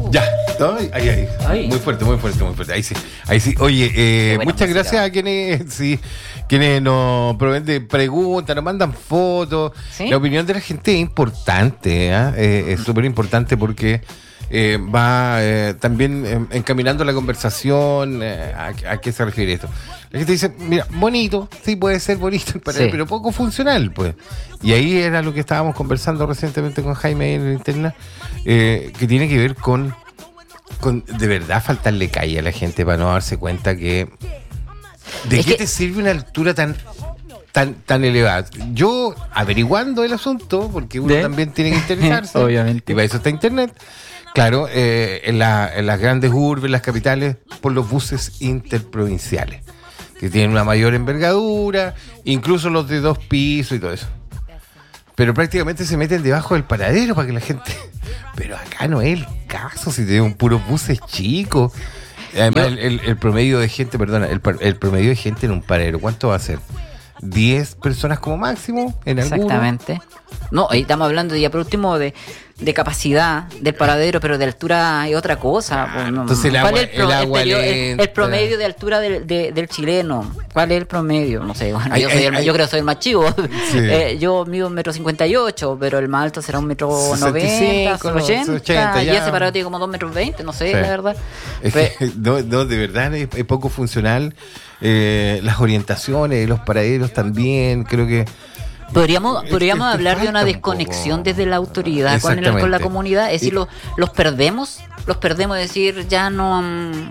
Ya, ¿no? Ahí. Muy fuerte. Ahí sí. Oye, muchas música. Gracias a quienes nos proveen de preguntas, nos mandan fotos. ¿Sí? La opinión de la gente es importante, es súper importante porque va también encaminando la conversación. ¿A qué se refiere esto? La gente dice, mira, bonito, sí puede ser bonito el paradero, Sí. pero poco funcional, pues. Y ahí era lo que estábamos conversando recientemente con Jaime en la interna, que tiene que ver con de verdad faltarle calle a la gente para no darse cuenta que ¿de qué te sirve una altura tan elevada? Yo, averiguando el asunto, porque uno también tiene que interesarse, obviamente, y para eso está internet. Claro, en las grandes urbes, en las capitales, por los buses interprovinciales, que tienen una mayor envergadura, incluso los de 2 pisos y todo eso. Pero prácticamente se meten debajo del paradero para que la gente... Pero acá no es el caso, si tenemos puros buses chicos. Además, el promedio de gente, el promedio de gente en un paradero, ¿cuánto va a ser? 10 personas como máximo en alguno. Exactamente. No, ahí estamos hablando ya por último de capacidad del paradero, pero de altura es otra cosa. Pues, no. Entonces ¿Cuál es el promedio de altura del chileno? ¿Cuál es el promedio? No sé, bueno, yo creo que soy el más chivo. Sí. Yo mido 1,58 m, pero el más alto será 65, 1,90 m, 80, ya. y ese paradero tiene como 2,20 m, no sé, Sí. la verdad. No, de verdad es poco funcional. Las orientaciones, los paraderos también, creo que Podríamos hablar de una falta un desconexión poco. desde la autoridad con la Exactamente. comunidad, es decir, los perdemos, es decir, ya no...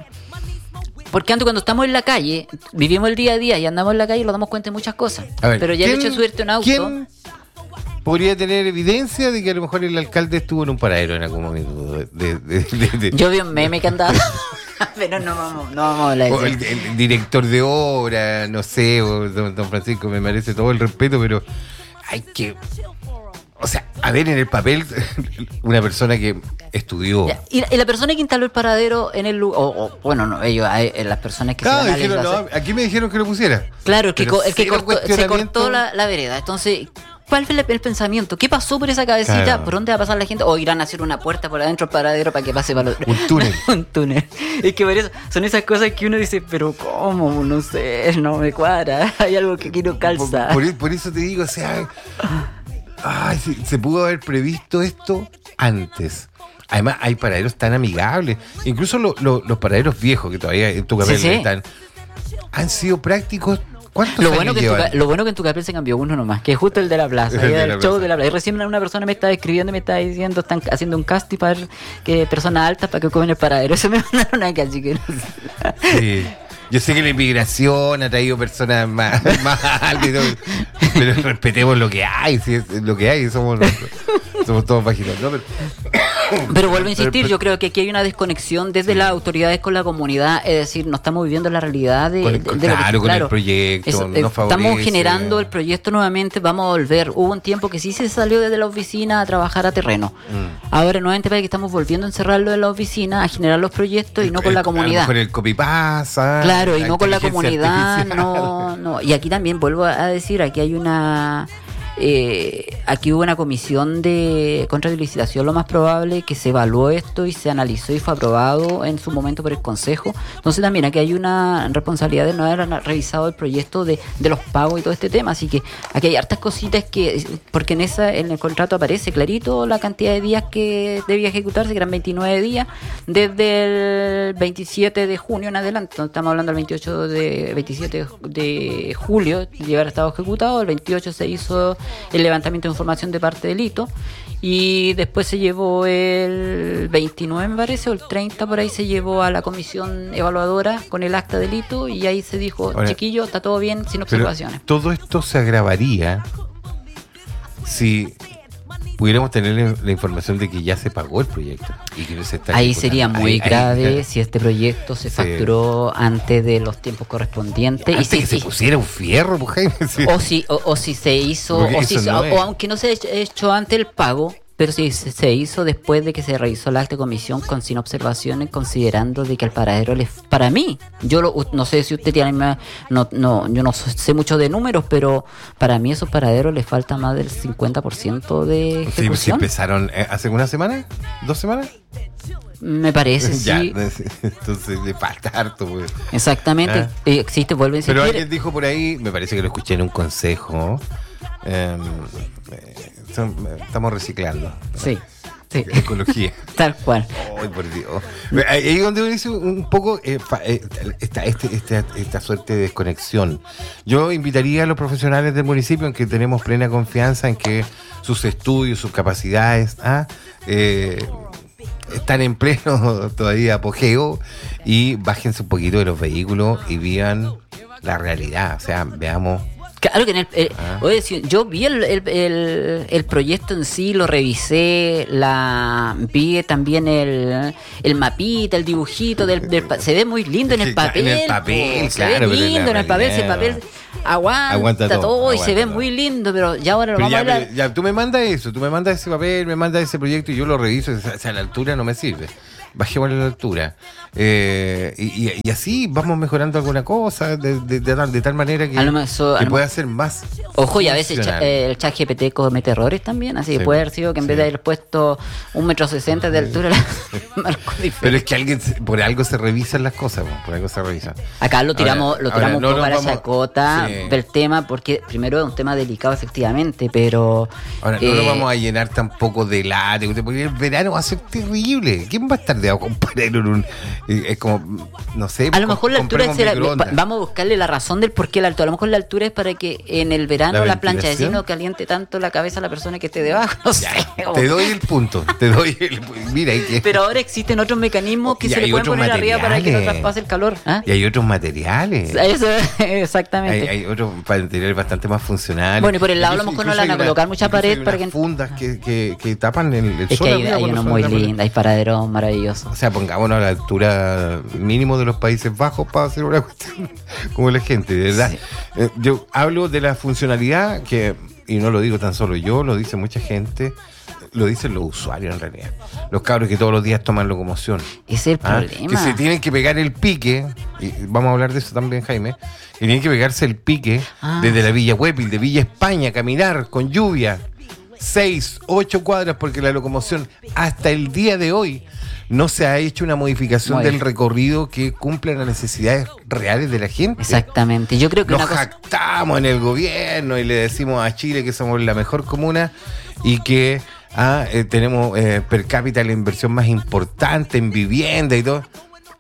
Porque antes cuando estamos en la calle, vivimos el día a día y andamos en la calle y nos damos cuenta de muchas cosas. A ver, pero ya el hecho de subirte a un auto... ¿Quién podría tener evidencia de que a lo mejor el alcalde estuvo en un paradero en algún momento? Yo vi un meme que andaba... Pero no vamos a hablar O de eso. el director de obra, no sé, o don Francisco, me merece todo el respeto, pero hay que... O sea, a ver en el papel una persona que estudió... Ya, y la persona que instaló el paradero en el lugar... bueno, no, ellos, las personas que Claro, se van a dijeron, legislar- no, aquí me dijeron que lo pusiera. Claro, el que Pero se cero cortó cuestionamiento. la vereda. Entonces, ¿cuál fue el pensamiento? ¿Qué pasó por esa cabecita? Claro. ¿Por dónde va a pasar la gente? ¿O irán a hacer una puerta por adentro del paradero para que pase para el otro? Un túnel. Un túnel. Es que por eso son esas cosas que uno dice, pero ¿cómo? No sé, no me cuadra. Hay algo que aquí no calza. Por eso te digo, o sea... Ay, se pudo haber previsto esto antes. Además, hay paraderos tan amigables. Incluso los paraderos viejos que todavía en tu cabeza Sí. están... Han sido prácticos. ¿Cuántos Lo años bueno, llevan? lo bueno que en tu papel se cambió uno nomás, que es justo el de la plaza, El de el la show plaza. de la plaza. Y recién una persona me estaba escribiendo, me estaba diciendo, están haciendo un casting para ver que personas altas para que comen el paradero. Eso me mandaron acá, así que no sé. Sí. Yo sé que la inmigración ha traído personas más altas y todo, pero respetemos lo que hay, si es lo que hay, somos todos bajitos, ¿no? Pero vuelvo a insistir, yo creo que aquí hay una desconexión desde las autoridades con la comunidad, es decir, no estamos viviendo la realidad de lo que... Con el proyecto, no favorece. Estamos generando el proyecto nuevamente, vamos a volver. Hubo un tiempo que sí se salió desde la oficina a trabajar a terreno. Ahora nuevamente parece que estamos volviendo a encerrarlo en la oficina, a generar los proyectos y no con la comunidad. Con el copy-pasa. Claro, y no con la inteligencia comunidad, artificial. no. Y aquí también vuelvo a decir, aquí hay aquí hubo una comisión de contra de licitación, lo más probable, que se evaluó esto y se analizó y fue aprobado en su momento por el Consejo. Entonces también aquí hay una responsabilidad de no haber revisado el proyecto de los pagos y todo este tema. Así que aquí hay hartas cositas porque en el contrato aparece clarito la cantidad de días que debía ejecutarse, que eran 29 días, desde el 27 de junio en adelante. Entonces, estamos hablando del 27 de julio, de haber estado ejecutado. El 28 se hizo el levantamiento de información de parte del hito y después se llevó el 29 me parece, o el 30 por ahí, se llevó a la comisión evaluadora con el acta del hito y ahí se dijo, Ahora, chiquillo, está todo bien, sin Pero observaciones. todo esto se agravaría si pudiéramos tener la información de que ya se pagó el proyecto y que no se está Ahí ejecutando. sería muy Ahí- grave si este proyecto se Sí. facturó antes de los tiempos correspondientes. Antes que se pusiera un fierro, pues, Jaime, sí. O si se hizo, Porque o, eso si, no o es. aunque no se haya hecho antes el pago, pero si se hizo después de que se revisó el acta de comisión sin observaciones, considerando de que el paradero para mí, no sé si usted tiene, yo no sé mucho de números, pero para mí esos paraderos les falta más del 50% de Sí, pues, sí ejecución. empezaron hace una semana, 2 semanas. Me parece, Ya, sí. entonces le falta harto, pues. Exactamente. Ah. Existe, vuelve a Pero insistir. alguien dijo por ahí, me parece que lo escuché en un consejo, estamos reciclando. Sí, sí. Ecología. Tal cual. Ay, por Dios. Ahí es donde uno dice un poco esta suerte de desconexión. Yo invitaría a los profesionales del municipio, en que tenemos plena confianza en que sus estudios, sus capacidades están en pleno todavía apogeo, y bájense un poquito de los vehículos y vean la realidad. O sea, veamos. Claro que oye, yo vi el proyecto en sí, lo revisé, vi también el mapita, el dibujito se ve muy lindo en el papel. En el papel, se ve lindo en el papel, ese papel aguanta todo y se ve muy lindo, pero ya ahora lo vamos a hablar. Ya, tú me mandas eso, tú me mandas ese papel, me mandas ese proyecto y yo lo reviso. O sea, a la altura no me sirve. Bajémosle la altura. Y así vamos mejorando alguna cosa de tal manera que pueda ser más. Ojo, y a veces el chat GPT comete errores también, así que puede haber sido que en vez de haber puesto 1,60 m de altura, marcó diferente. Pero es que por algo se revisan las cosas, por algo se revisan. Acá lo tiramos un poco a la chacota sí. del tema, porque primero es un tema delicado efectivamente, pero... Ahora, no lo vamos a llenar tampoco de látex, porque el verano va a ser terrible. ¿Quién va a estar de agua con parero en un... Es como, no sé... A lo mejor la altura vamos a buscarle la razón del por qué la altura. A lo mejor la altura es para que en el verano la plancha de zinc no caliente tanto la cabeza a la persona que esté debajo. No sé. Te doy el punto, mira. Pero ahora existen otros mecanismos que se le pueden poner arriba para que no traspase el calor. ¿Ah? Y hay otros materiales. Eso, exactamente. Hay otros materiales bastante más funcionales. Bueno, y por el lado a lo mejor no le van a colocar mucha pared para que... fundas que tapan el sol. Es que hay uno muy lindo, hay paraderos maravillosos. O sea, pongámonos a la altura mínimo de los Países Bajos para hacer una cuestión como la gente, de verdad. Sí. Yo hablo de la funcionalidad y no lo digo tan solo yo, lo dice mucha gente, lo dicen los usuarios en realidad. Los cabros que todos los días toman locomoción. Ese es el problema. Que se tienen que pegar el pique, y vamos a hablar de eso también, Jaime, que tienen que pegarse el pique desde la Villa Huépil, de Villa España, caminar con lluvia 6, 8 cuadras, porque la locomoción hasta el día de hoy no se ha hecho una modificación del recorrido que cumpla las necesidades reales de la gente. Exactamente. Yo creo que nos jactamos en el gobierno y le decimos a Chile que somos la mejor comuna y que tenemos per cápita la inversión más importante en vivienda y todo.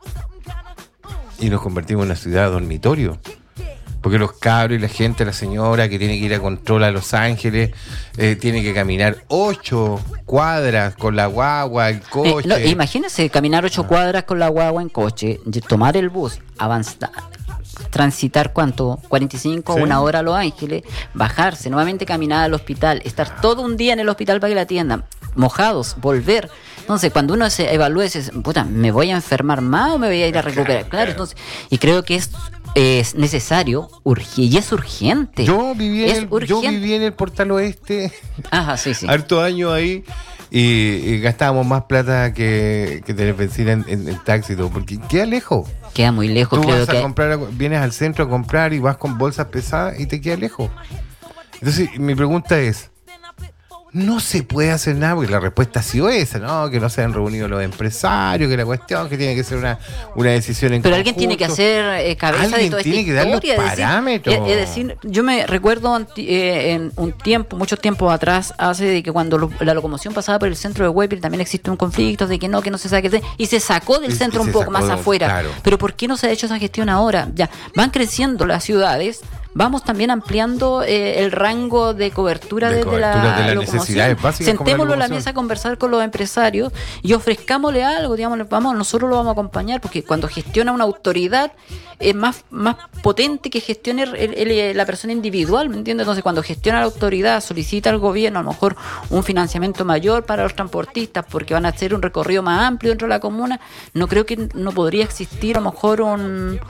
Y nos convertimos en una ciudad dormitorio. Porque los cabros y la gente, la señora que tiene que ir a control a Los Ángeles, tiene que caminar 8 cuadras con la guagua, el coche. Imagínense caminar 8 cuadras con la guagua en coche, tomar el bus, avanzar, transitar ¿cuánto? 45 o una hora a Los Ángeles, bajarse, nuevamente caminar al hospital, estar todo un día en el hospital para que la atiendan, mojados, volver. Entonces, cuando uno se evalúa, dice, puta, ¿me voy a enfermar más o me voy a ir a recuperar? Claro, entonces, y creo que es necesario, y es urgente. Yo viví en el Portal Oeste. Ajá, sí. Harto años ahí y gastábamos más plata que tener benzina en taxi y todo, porque queda lejos. Queda muy lejos. Tú vas a comprar, vienes al centro a comprar y vas con bolsas pesadas y te queda lejos. Entonces, mi pregunta es, no se puede hacer nada, porque la respuesta ha sido esa, ¿no? Que no se han reunido los empresarios, que la cuestión, que tiene que ser una decisión en conjunto. Pero alguien tiene que hacer cabeza de toda esta historia. Alguien tiene que dar los parámetros. Es decir, yo me recuerdo en mucho tiempo atrás, hace de que cuando la locomoción pasaba por el centro de Huépil también existe un conflicto de que no se sabe qué, y se sacó del centro un poco más afuera. Claro. Pero ¿por qué no se ha hecho esa gestión ahora? Ya, van creciendo las ciudades. Vamos también ampliando el rango de cobertura de la locomoción. Sentémoslo a la mesa a conversar con los empresarios y ofrezcámosle algo, digamos, nosotros lo vamos a acompañar, porque cuando gestiona una autoridad es más potente que gestione la persona individual, ¿me entiendes? Entonces, cuando gestiona la autoridad, solicita al gobierno a lo mejor un financiamiento mayor para los transportistas porque van a hacer un recorrido más amplio dentro de la comuna, no creo que no podría existir a lo mejor un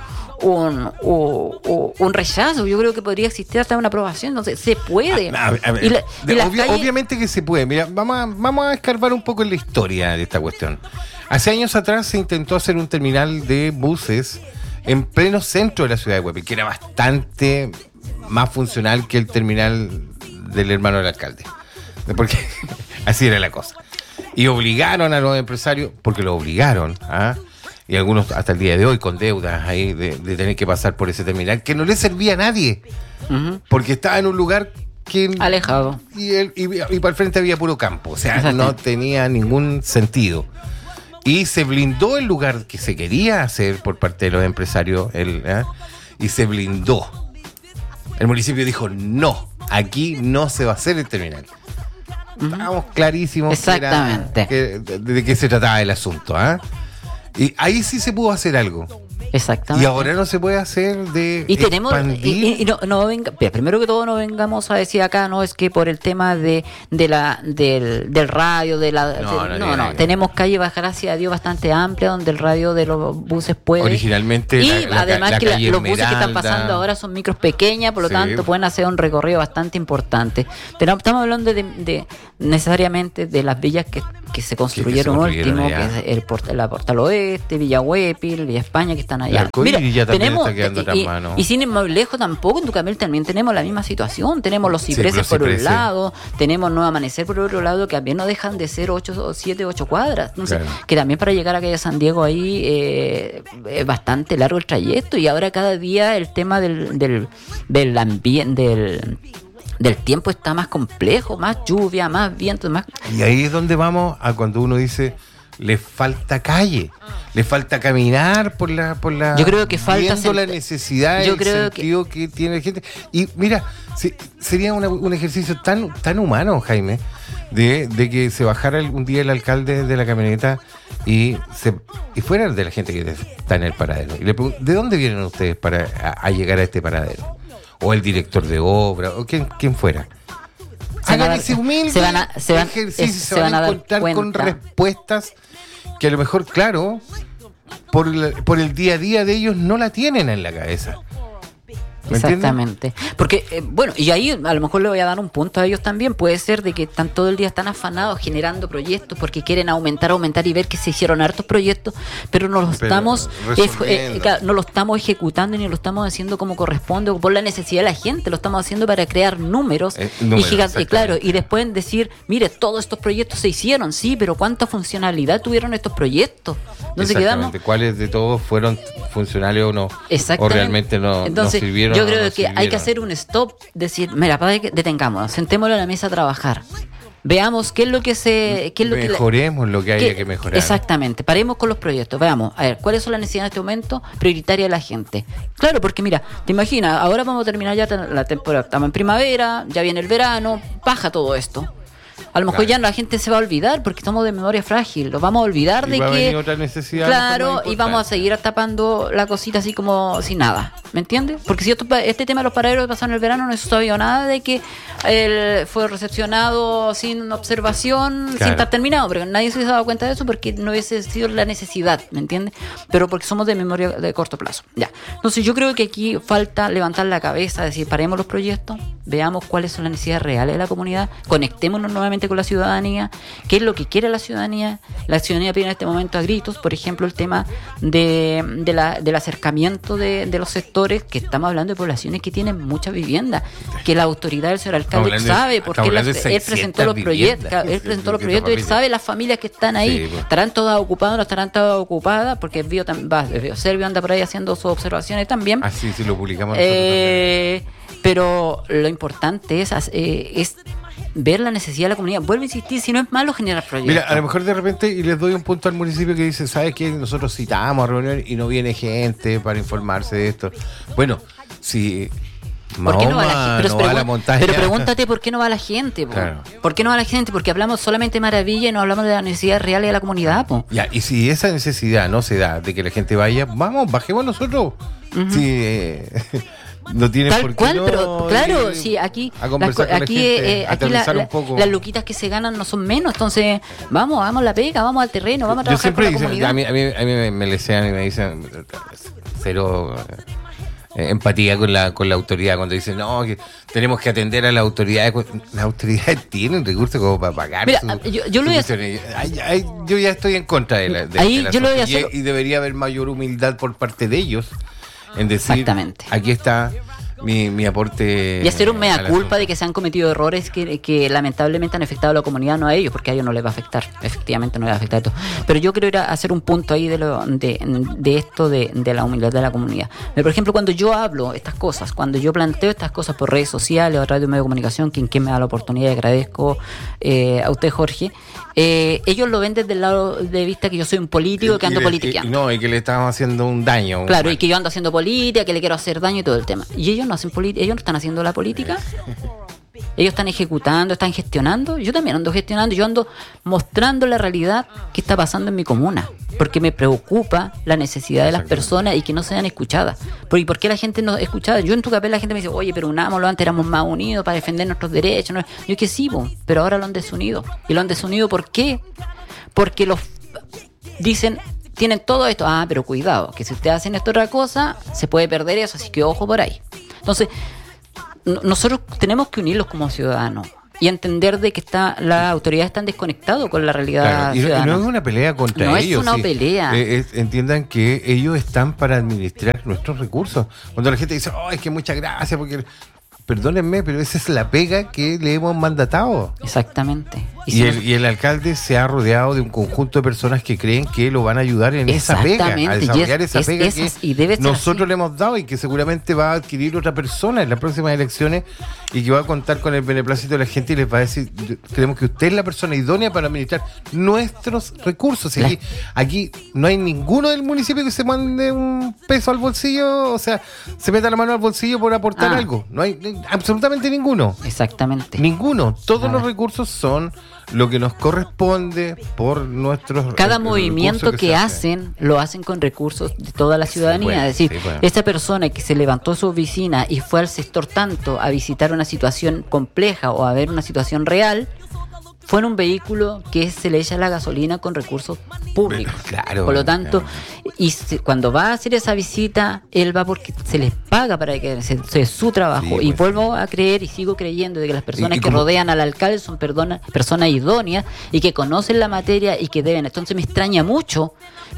rechazo. Yo creo que podría existir hasta una aprobación. Entonces se puede. Obviamente que se puede. Mira, vamos a escarbar un poco en la historia de esta cuestión. Hace años atrás se intentó hacer un terminal de buses en pleno centro de la ciudad de Huépil, que era bastante más funcional que el terminal del hermano del alcalde, porque así era la cosa. Y obligaron a los empresarios, porque lo obligaron, y algunos hasta el día de hoy con deudas ahí de tener que pasar por ese terminal, que no le servía a nadie, porque estaba en un lugar que alejado. Y para el frente había puro campo, o sea, no tenía ningún sentido. Y se blindó el lugar que se quería hacer por parte de los empresarios, y se blindó. El municipio dijo, no, aquí no se va a hacer el terminal. Estábamos clarísimos de qué se trataba el asunto. Y ahí sí se pudo hacer algo. Exactamente. Y ahora no se puede hacer de y tenemos expandir. y no venga, primero que todo no vengamos a decir acá no es que por el tema del radio no tenemos calle, gracias a Dios, bastante amplia donde el radio de los buses puede originalmente y además la que los buses que están Esmeralda. pasando ahora son micros pequeñas, por lo tanto pueden hacer un recorrido bastante importante, pero estamos hablando de necesariamente de las villas que se construyeron último, allá. que es la Portal Oeste, Villa Huépil, Villa España, que están allá. Mira, ya también está quedando atrás mano. Y sin ir más lejos tampoco, en Tucamel también tenemos la misma situación. Tenemos los cipreses por un lado, tenemos Nuevo Amanecer por otro lado, que también no dejan de ser 7, 8 cuadras. Entonces, que también para llegar a calle San Diego ahí es bastante largo el trayecto, y ahora cada día el tema del ambiente, del tiempo está más complejo, más lluvia, más viento, más... Y ahí es donde vamos a cuando uno dice, le falta calle, le falta caminar por la yo creo que falta viendo la necesidad, yo el creo sentido que tiene la gente. Y mira, sería un ejercicio tan humano, Jaime, de que se bajara un día el alcalde de la camioneta y fuera de la gente que está en el paradero. Y le pregunto, ¿de dónde vienen ustedes a llegar a este paradero? O el director de obra, o quien fuera. Hagan ese humilde ejercicio, se van a encontrar con respuestas que a lo mejor, claro, por el día a día de ellos no la tienen en la cabeza. Exactamente. Porque, bueno, y ahí a lo mejor le voy a dar un punto a ellos también. Puede ser de que están todo el día están afanados generando proyectos porque quieren aumentar y ver que se hicieron hartos proyectos, pero no los estamos ejecutando ni lo estamos haciendo como corresponde o por la necesidad de la gente. Lo estamos haciendo para crear números y claro, y después decir, mire, todos estos proyectos se hicieron, sí, pero ¿cuánta funcionalidad tuvieron estos proyectos? Entonces quedamos, ¿cuáles de todos fueron funcionales o no? Exactamente. O realmente no sirvieron. Yo creo que hay que hacer un stop, decir, mira, detengámonos, sentémonos a la mesa a trabajar. Veamos qué es lo que mejoremos lo que haya que mejorar. Exactamente, paremos con los proyectos, veamos, a ver, ¿cuáles son las necesidades en este momento prioritarias de la gente? Claro, porque mira, te imaginas, ahora vamos a terminar ya la temporada, estamos en primavera, ya viene el verano, baja todo esto. A lo mejor ya la gente se va a olvidar porque estamos de memoria frágil. Nos vamos a olvidar de que otra necesidad, claro, y vamos a seguir tapando la cosita así como sin nada. ¿Me entiendes? Porque si este tema de los paraderos que pasaron en el verano no se sabía nada de que él fue recepcionado sin observación, sin estar terminado, pero nadie se ha dado cuenta de eso porque no hubiese sido la necesidad, ¿me entiendes? Pero porque somos de memoria de corto plazo. Ya. Entonces yo creo que aquí falta levantar la cabeza, decir, paremos los proyectos, veamos cuáles son las necesidades reales de la comunidad, conectémonos nuevamente con la ciudadanía, qué es lo que quiere la ciudadanía. La ciudadanía pide en este momento a gritos, por ejemplo, el tema del acercamiento de los sectores, que estamos hablando de poblaciones que tienen mucha vivienda, que la autoridad del señor alcalde sabe, porque él presentó los proyectos, él sabe las familias que están ahí, estarán todas ocupadas, no estarán todas ocupadas, porque Servio anda por ahí haciendo sus observaciones también. Así sí lo publicamos. Pero lo importante es ver la necesidad de la comunidad. Vuelvo a insistir, si no es malo generar proyectos. Mira, a lo mejor de repente, y les doy un punto al municipio que dice, ¿sabes qué? Nosotros citamos a reunión y no viene gente para informarse de esto. Bueno, si ¿por qué no va la gente? va a la montaña. Pero pregúntate por qué no va la gente. Claro. ¿Por qué no va la gente? Porque hablamos solamente de maravilla y no hablamos de las necesidades reales de la comunidad. Ya, y si esa necesidad no se da de que la gente vaya, bajemos nosotros. Uh-huh. Sí, no tienen tal por qué cual, no, pero claro, sí, aquí a conversar con la gente, aterrizar un poco. Las luquitas que se ganan no son menos, entonces hagamos la pega, vamos al terreno, vamos a trabajar con la comunidad. A mí me lesean y me dicen cero empatía con la autoridad cuando dicen no, que tenemos que atender a las autoridades. Las autoridades tienen recursos como para pagar. Mira, yo ya estoy en contra de la y debería haber mayor humildad por parte de ellos en decir, aquí está mi aporte. Y hacer un mea al culpa asunto. de que se han cometido errores que lamentablemente han afectado a la comunidad, no a ellos, porque a ellos no les va a afectar. Efectivamente no les va a afectar esto. Pero yo quiero ir a hacer un punto ahí de esto de la humildad de la comunidad. Pero, por ejemplo, cuando yo hablo estas cosas, cuando yo planteo estas cosas por redes sociales o a través de un medio de comunicación, quien me da la oportunidad, y agradezco a usted, Jorge, ellos lo ven desde el lado de vista que yo soy un político que ando politiqueando. No, y que le estamos haciendo un daño. Claro, y que yo ando haciendo política, que le quiero hacer daño y todo el tema. Y ellos no hacen política, ellos no están haciendo la política. Ellos están ejecutando, están gestionando. Yo también ando gestionando, yo ando mostrando la realidad que está pasando en mi comuna. Porque me preocupa la necesidad de las personas y que no sean escuchadas. ¿Por qué la gente no es escuchada? Yo en Tucapel la gente me dice, oye, pero unámoslo, antes éramos más unidos para defender nuestros derechos. ¿No? Yo que sí, pero ahora lo han desunido. ¿Y lo han desunido por qué? Porque los dicen, tienen todo esto. Ah, pero cuidado, que si ustedes hacen esto otra cosa, se puede perder eso, así que ojo por ahí. Entonces, nosotros tenemos que unirlos como ciudadanos y entender de que las autoridades están desconectadas con la realidad Claro, ciudadana. y no es una pelea contra No ellos. es una pelea. Entiendan que ellos están para administrar nuestros recursos. Cuando la gente dice, oh, es que muchas gracias, porque... Perdónenme, pero esa es la pega que le hemos mandatado. Exactamente. Y el alcalde se ha rodeado de un conjunto de personas que creen que lo van a ayudar en esa pega, a desarrollar esa pega que nosotros le hemos dado y que seguramente va a adquirir otra persona en las próximas elecciones y que va a contar con el beneplácito de la gente y les va a decir, creemos que usted es la persona idónea para administrar nuestros recursos. Y aquí no hay ninguno del municipio que se mande un peso al bolsillo, o sea, se meta la mano al bolsillo por aportar algo. No hay absolutamente ninguno. Exactamente. Ninguno. Todos los recursos son lo que nos corresponde por nuestros... Cada movimiento que hacen, lo hacen con recursos de toda la ciudadanía. Sí, bueno, es decir, sí, bueno. esta persona que se levantó su oficina y fue al sector tanto a visitar una situación compleja o a ver una situación real, fue en un vehículo que se le echa la gasolina con recursos públicos. Claro. Por lo tanto, cuando va a hacer esa visita, él va porque se les paga para que es su trabajo. Sí, y pues, vuelvo a creer y sigo creyendo de que las personas Y que rodean al alcalde son personas idóneas y que conocen la materia y que deben. Entonces me extraña mucho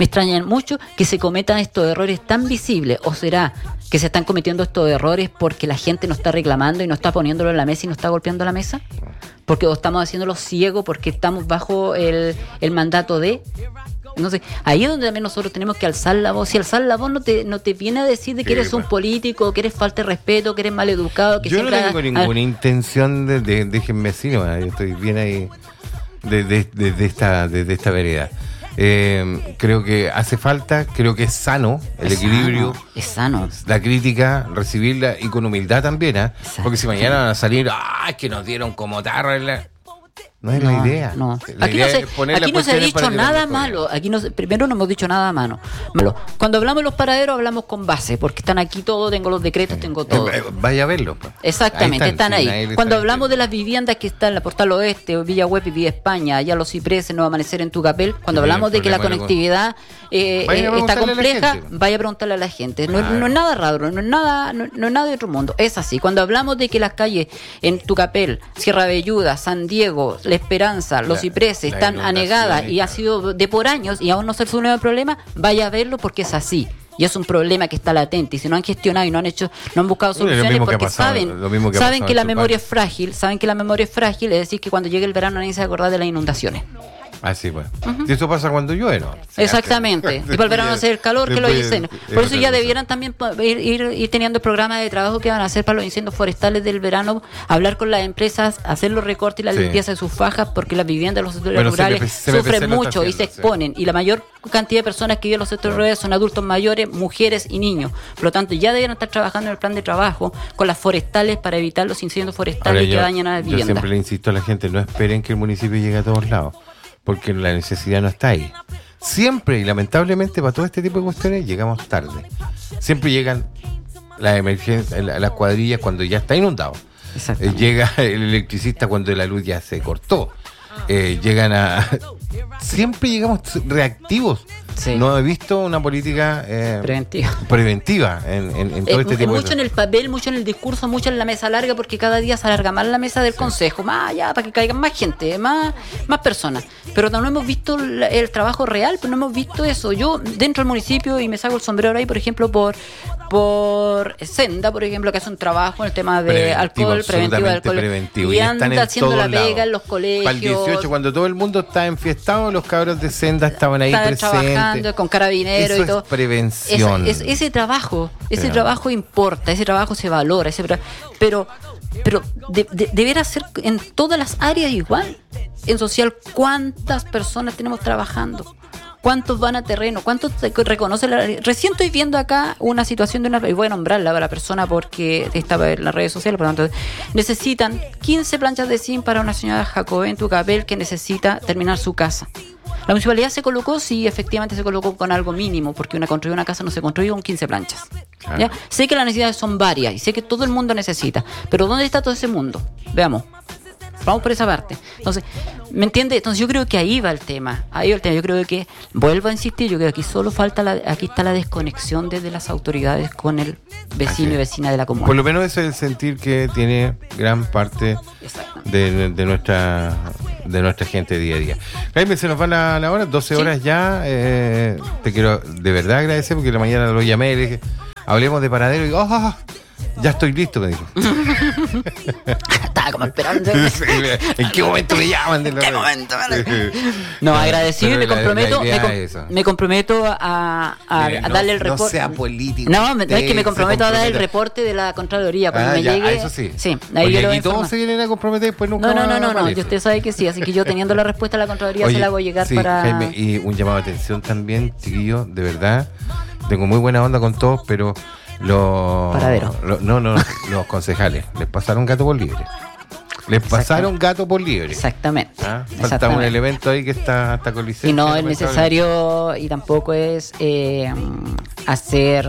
que se cometan estos errores tan visibles. ¿O será que se están cometiendo estos errores porque la gente no está reclamando y no está poniéndolo en la mesa y no está golpeando la mesa? Porque estamos haciéndolo ciego, porque estamos bajo el mandato de... Entonces, ahí es donde también nosotros tenemos que alzar la voz. Si alzar la voz no te viene a decir de que eres un político, que eres falta de respeto, que eres maleducado, que yo no siempre... tengo ninguna intención de déjenme decir, yo estoy bien ahí desde esta vereda. Creo que hace falta, creo que es sano el equilibrio. Es sano. La crítica, recibirla y con humildad también, porque si mañana van a salir, es que nos dieron como tarra. No es la idea. No. La Aquí idea no se, es poner aquí las no se ha cuestiones para dicho que las nada mejoren. malo. Aquí primero no hemos dicho nada malo. Cuando hablamos de los paraderos, hablamos con base, porque están aquí todos, tengo los decretos, tengo todo. Vaya a verlo. Exactamente, están ahí. Sí, Cuando hablamos de las viviendas que están en la Portal Oeste, Villa Web y Villa España, allá Los Cipreses, Nuevo Amanecer en Tucapel, cuando hablamos de que la conectividad está compleja, vaya a preguntarle a la gente. No es nada raro, no es nada de otro mundo. Es así. Cuando hablamos de que las calles en Tucapel, Sierra Velluda, San Diego, La Esperanza, Los Cipreses están anegadas y ha sido de por años y aún no se resuelve el problema, vaya a verlo porque es así. Y es un problema que está latente. Y si no han gestionado y no han buscado soluciones porque saben que la memoria es frágil, es decir, que cuando llegue el verano nadie se va a acordar de las inundaciones. Así pues. Y eso pasa cuando llueve, ¿no? Exactamente. Y para el verano hacer el calor que lo dicen. Por eso ya debieran también ir teniendo el programa de trabajo que van a hacer para los incendios forestales del verano, hablar con las empresas, hacer los recortes y la limpieza de sus fajas, porque las viviendas de los sectores rurales sufren mucho y se exponen. Y la mayor cantidad de personas que viven en los sectores rurales son adultos mayores, mujeres y niños. Por lo tanto, ya debieran estar trabajando en el plan de trabajo con las forestales para evitar los incendios forestales que dañan a las viviendas. Yo siempre le insisto a la gente, no esperen que el municipio llegue a todos lados, porque la necesidad no está ahí. Siempre y lamentablemente para todo este tipo de cuestiones llegamos tarde. Siempre llegan las emergencias, las cuadrillas cuando ya está inundado. Llega el electricista cuando la luz ya se cortó. Siempre llegamos reactivos. Sí. no he visto una política preventiva en todo este tipo de mucho en el papel, mucho en el discurso, mucho en la mesa larga, porque cada día se alarga más la mesa del consejo, más allá, para que caigan más gente, más personas. Pero no hemos visto el trabajo real, pero no hemos visto eso. Yo, dentro del municipio, y me saco el sombrero ahí, por ejemplo, por Senda, por ejemplo, que hace un trabajo en el tema de alcohol, preventivo de alcohol. Preventivo. Y anda haciendo la pega en los colegios. Para el 18, cuando todo el mundo está enfiestado, los cabros de Senda estaban ahí presentes. Trabajando con carabineros y todo. Es prevención. Ese trabajo importa, ese trabajo se valora, pero deberá ser en todas las áreas igual. En social, ¿cuántas personas tenemos trabajando? ¿Cuántos van a terreno? ¿Cuántos reconocen? Recién estoy viendo acá una situación y voy a nombrarla a la persona porque estaba en las redes sociales, por lo tanto, necesitan 15 planchas de zinc para una señora Jacobé en Tucapel que necesita terminar su casa. La municipalidad se colocó, sí, efectivamente se colocó con algo mínimo, porque construir una casa no se construye con 15 planchas. Claro. ¿Ya? Sé que las necesidades son varias y sé que todo el mundo necesita, pero ¿dónde está todo ese mundo? Veamos. Vamos por esa parte. Entonces, ¿me entiende? Entonces yo creo que ahí va el tema. Yo creo que, vuelvo a insistir, yo creo que aquí solo falta aquí está la desconexión desde las autoridades con el vecino y vecina de la comuna. Por lo menos ese es el sentir que tiene gran parte de nuestra gente día a día. Jaime, se nos va la hora, 12 horas ya. Te quiero de verdad agradecer porque la mañana lo llamé y le dije, hablemos de paradero y ya estoy listo, me dijo. Estaba como esperando. ¿En qué momento me llaman? ¿En qué momento? No, agradecido, me comprometo a darle el reporte. No sea político. No, es que me comprometo a dar el reporte de la Contraloría cuando me llegue. Eso sí. Sí, ahí yo aquí todos se vienen a comprometer, pues nunca. No, y usted sabe que sí, así que yo teniendo la respuesta a la Contraloría se la hago llegar para. Jaime, y un llamado de atención también, chiquillos, de verdad. Tengo muy buena onda con todos, pero los concejales les pasaron gato por liebre. Exactamente. Falta un elemento ahí que está con licencia. Y no es necesario, y tampoco es hacer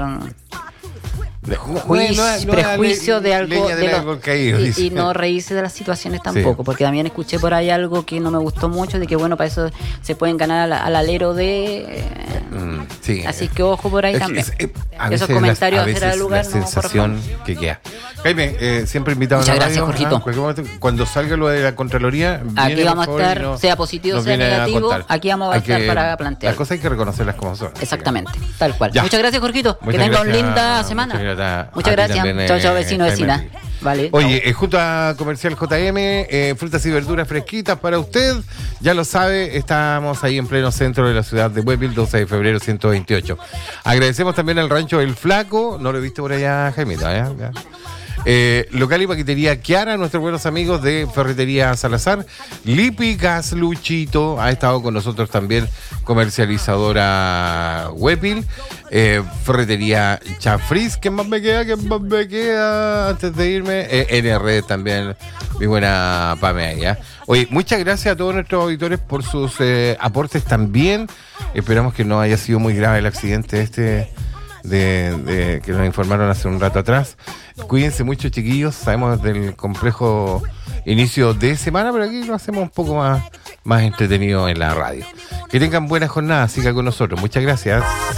prejuicio de algo y no reírse de las situaciones tampoco, porque también escuché por ahí algo que no me gustó mucho, de que bueno, para eso se pueden ganar al alero de así que ojo por ahí también. Esos comentarios hacer al lugar la sensación no que queda. Jaime, siempre invitado. Muchas gracias, Jorgito. Cuando salga lo de la Contraloría, aquí vamos a estar, sea positivo, sea negativo, aquí vamos a estar para plantear. Las cosas hay que reconocerlas como son. Exactamente, tal cual. Muchas gracias, Jorgito. Que tenga una linda semana. Muchas gracias. Chao, vecino, vecina. Vale. Oye, junto a Comercial JM, frutas y verduras fresquitas para usted. Ya lo sabe, estamos ahí en pleno centro de la ciudad de Huepil, 12 de febrero 128. Agradecemos también al Rancho El Flaco. No lo he visto por allá, Jaimita, local y paquetería Kiara, nuestros buenos amigos de Ferretería Salazar. Lipi Gas Luchito ha estado con nosotros también, comercializadora Huepil. Ferretería Chafriz, ¿qué más me queda antes de irme? NR también, mi buena Pame ahí. Oye, muchas gracias a todos nuestros auditores por sus aportes también. Esperamos que no haya sido muy grave el accidente que nos informaron hace un rato atrás. Cuídense mucho, chiquillos. Sabemos del complejo inicio de semana, pero aquí lo hacemos un poco más entretenido en la radio. Que tengan buena jornada, siga con nosotros. Muchas gracias.